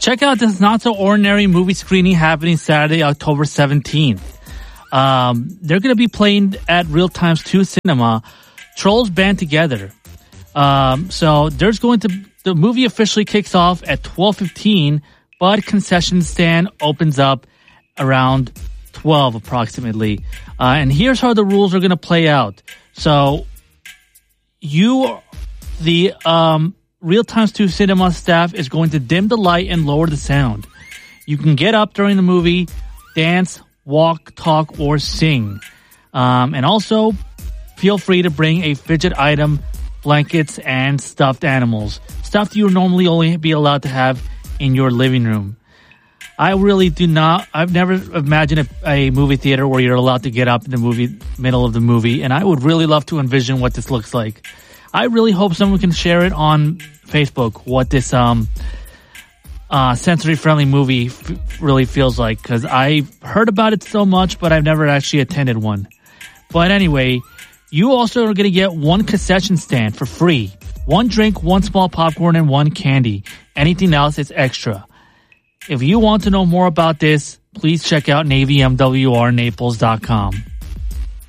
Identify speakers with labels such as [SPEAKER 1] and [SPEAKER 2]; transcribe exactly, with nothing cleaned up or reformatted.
[SPEAKER 1] check out this not so ordinary movie screening happening Saturday, October seventeenth. Um, they're going to be playing at Real Times two Cinema, Trolls Band Together. Um, so there's going to, the movie officially kicks off at twelve fifteen, but concession stand opens up around twelve approximately. Uh, and here's how the rules are going to play out. So you, the um, Real Times two Cinema staff is going to dim the light and lower the sound. You can get up during the movie, dance, walk, talk, or sing. Um, and also, feel free to bring a fidget item, blankets, and stuffed animals. Stuff you would normally only be allowed to have in your living room. I really do not, I've never imagined a, a movie theater where you're allowed to get up in the movie, middle of the movie, and I would really love to envision what this looks like. I really hope someone can share it on Facebook, what this um uh sensory-friendly movie f- really feels like, because I've heard about it so much, but I've never actually attended one. But anyway, you also are going to get one concession stand for free. One drink, one small popcorn, and one candy. Anything else is extra. If you want to know more about this, please check out Navy M W R Naples dot com.